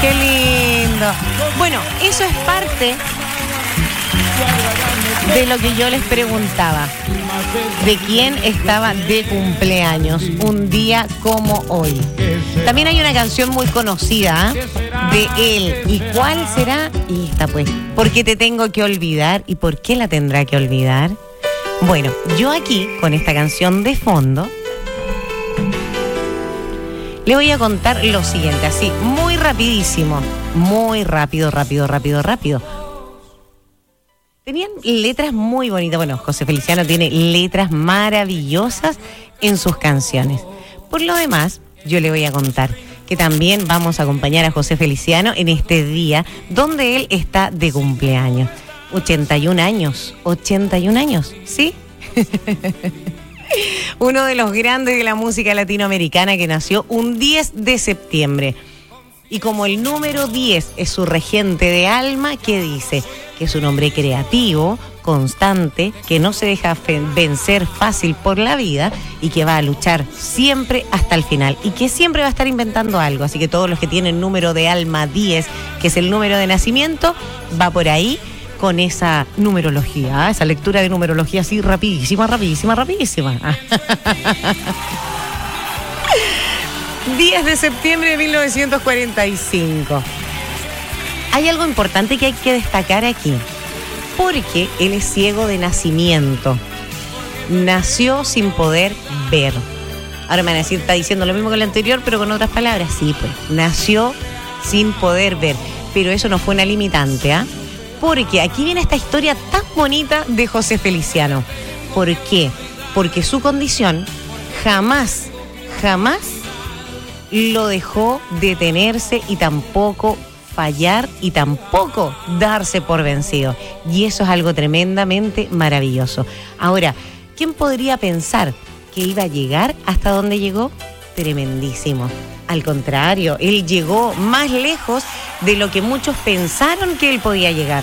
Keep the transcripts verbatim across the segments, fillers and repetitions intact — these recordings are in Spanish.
Qué lindo. Bueno, eso es parte de lo que yo les preguntaba. ¿De quién estaba de cumpleaños un día como hoy? También hay una canción muy conocida, ¿eh? De él. ¿Y cuál será? Y esta pues. ¿Por qué te tengo que olvidar? ¿Y por qué la tendrá que olvidar? Bueno, yo aquí, con esta canción de fondo, le voy a contar lo siguiente, así, muy rapidísimo. Muy rápido, rápido, rápido, rápido. Tenían letras muy bonitas. Bueno, José Feliciano tiene letras maravillosas en sus canciones. Por lo demás, yo le voy a contar que también vamos a acompañar a José Feliciano en este día donde él está de cumpleaños. ochenta y un años, ochenta y un años, ¿sí? Uno de los grandes de la música latinoamericana que nació un diez de septiembre. Y como el número diez es su regente de alma, ¿qué dice? Que es un hombre creativo, constante, que no se deja vencer fácil por la vida y que va a luchar siempre hasta el final y que siempre va a estar inventando algo. Así que todos los que tienen número de alma diez, que es el número de nacimiento, va por ahí con esa numerología, ¿eh? Esa lectura de numerología así rapidísima, rapidísima, rapidísima. diez de septiembre de mil novecientos cuarenta y cinco. Hay algo importante que hay que destacar aquí, porque él es ciego de nacimiento. Nació sin poder ver. Ahora me van a decir, está diciendo lo mismo que el anterior, pero con otras palabras. Sí, pues, nació sin poder ver. Pero eso no fue una limitante, ¿ah? ¿eh? Porque aquí viene esta historia tan bonita de José Feliciano. ¿Por qué? Porque su condición jamás, jamás lo dejó detenerse y tampoco fallar y tampoco darse por vencido. Y eso es algo tremendamente maravilloso. Ahora, ¿quién podría pensar que iba a llegar hasta donde llegó? Tremendísimo. Al contrario, él llegó más lejos de lo que muchos pensaron que él podía llegar.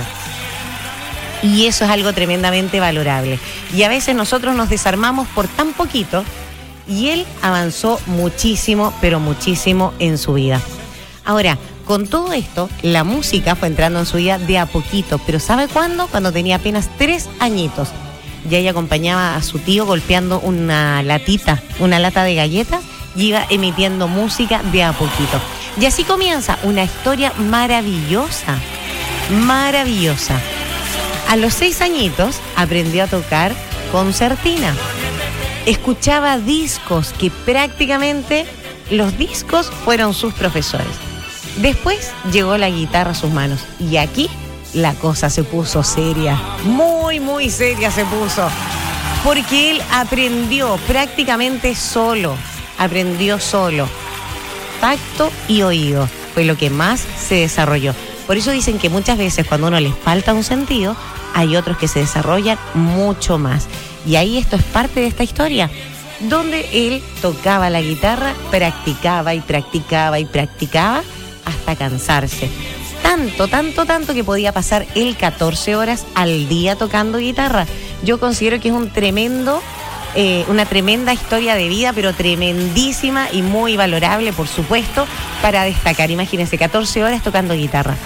Y eso es algo tremendamente valorable. Y a veces nosotros nos desarmamos por tan poquito y él avanzó muchísimo, pero muchísimo en su vida. Ahora, con todo esto, la música fue entrando en su vida de a poquito. ¿Pero sabe cuándo? Cuando tenía apenas tres añitos. Ya ella acompañaba a su tío golpeando una latita, una lata de galletas, y iba emitiendo música de a poquito. Y así comienza una historia maravillosa, maravillosa. A los seis añitos aprendió a tocar concertina. Escuchaba discos, que prácticamente los discos fueron sus profesores. Después llegó la guitarra a sus manos y aquí la cosa se puso seria, muy, muy seria se puso, porque él aprendió prácticamente solo, aprendió solo. Tacto y oído fue lo que más se desarrolló. Por eso dicen que muchas veces cuando a uno les falta un sentido, hay otros que se desarrollan mucho más. Y ahí esto es parte de esta historia, donde él tocaba la guitarra, practicaba y practicaba y practicaba hasta cansarse. Tanto, tanto, tanto que podía pasar él catorce horas al día tocando guitarra. Yo considero que es un tremendo, eh, una tremenda historia de vida, pero tremendísima y muy valorable, por supuesto, para destacar. Imagínense, catorce horas tocando guitarra.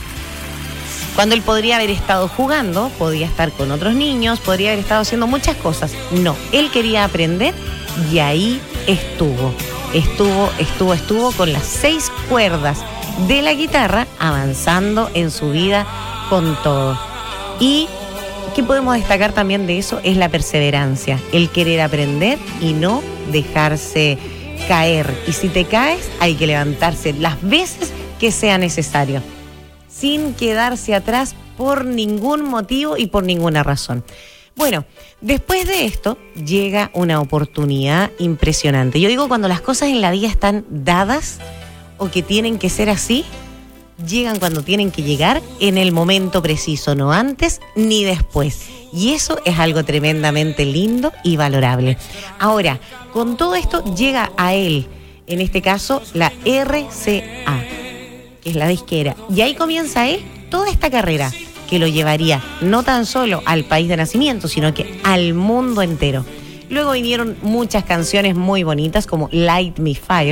Cuando él podría haber estado jugando, podía estar con otros niños, podría haber estado haciendo muchas cosas. No, él quería aprender y ahí estuvo. Estuvo, estuvo, estuvo con las seis cuerdas de la guitarra, avanzando en su vida con todo. Y ¿qué podemos destacar también de eso? Es la perseverancia, el querer aprender y no dejarse caer. Y si te caes, hay que levantarse las veces que sea necesario, sin quedarse atrás por ningún motivo y por ninguna razón. Bueno, después de esto llega una oportunidad impresionante. Yo digo, cuando las cosas en la vida están dadas o que tienen que ser así, llegan cuando tienen que llegar, en el momento preciso, no antes ni después. Y eso es algo tremendamente lindo y valorable. Ahora, con todo esto llega a él, en este caso, la R C A, que es la disquera. Y ahí comienza él toda esta carrera, que lo llevaría no tan solo al país de nacimiento, sino que al mundo entero. Luego vinieron muchas canciones muy bonitas, como Light Me Fire,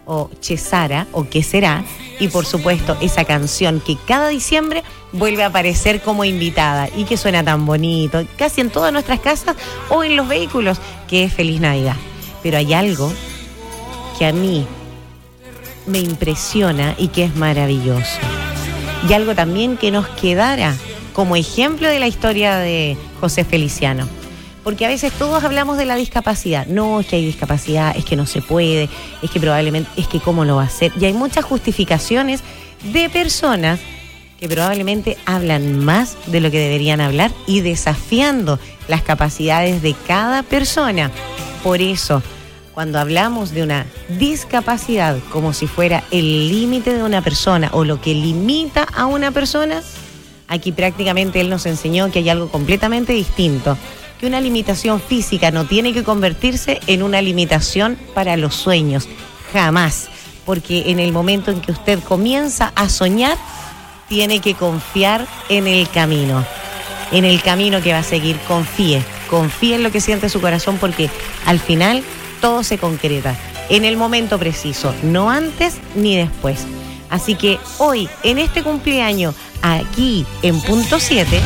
o Chesara o ¿Qué será? Y por supuesto esa canción que cada diciembre vuelve a aparecer como invitada y que suena tan bonito, casi en todas nuestras casas o en los vehículos, que es Feliz Navidad. Pero hay algo que a mí me impresiona y que es maravilloso. Y algo también que nos quedara como ejemplo de la historia de José Feliciano. Porque a veces todos hablamos de la discapacidad. No, es que hay discapacidad, es que no se puede, es que probablemente, es que cómo lo va a hacer. Y hay muchas justificaciones de personas que probablemente hablan más de lo que deberían hablar y desafiando las capacidades de cada persona. Por eso, cuando hablamos de una discapacidad como si fuera el límite de una persona o lo que limita a una persona, aquí prácticamente él nos enseñó que hay algo completamente distinto. Que una limitación física no tiene que convertirse en una limitación para los sueños, jamás, porque en el momento en que usted comienza a soñar, tiene que confiar en el camino, en el camino que va a seguir. Confíe, confíe en lo que siente su corazón, porque al final todo se concreta en el momento preciso, no antes ni después. Así que hoy, en este cumpleaños, aquí en Punto siete,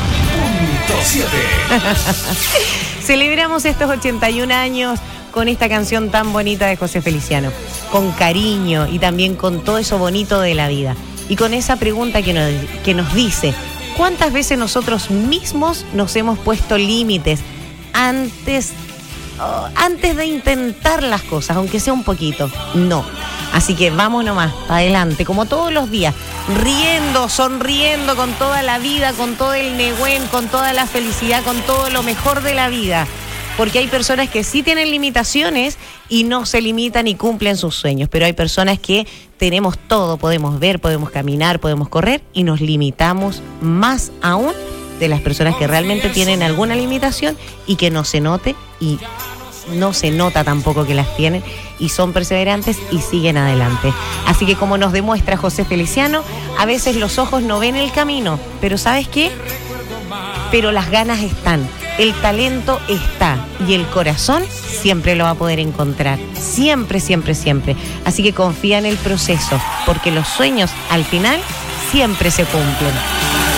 celebramos estos ochenta y un años con esta canción tan bonita de José Feliciano, con cariño y también con todo eso bonito de la vida. Y con esa pregunta que nos, que nos dice, ¿cuántas veces nosotros mismos nos hemos puesto límites antes, oh, antes de intentar las cosas, aunque sea un poquito? No. Así que vamos nomás, para adelante, como todos los días, riendo, sonriendo con toda la vida, con todo el negüen, con toda la felicidad, con todo lo mejor de la vida. Porque hay personas que sí tienen limitaciones y no se limitan y cumplen sus sueños. Pero hay personas que tenemos todo, podemos ver, podemos caminar, podemos correr y nos limitamos más aún de las personas que realmente tienen alguna limitación y que no se note y no se nota tampoco que las tienen y son perseverantes y siguen adelante. Así que como nos demuestra José Feliciano, a veces los ojos no ven el camino, pero ¿sabes qué? Pero las ganas están, el talento está y el corazón siempre lo va a poder encontrar, siempre, siempre, siempre. Así que confía en el proceso, porque los sueños al final siempre se cumplen.